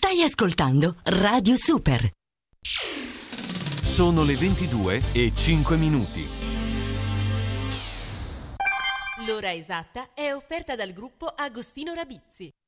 Stai ascoltando Radio Super. Sono le 22:05. L'ora esatta è offerta dal gruppo Agostino Rabizzi.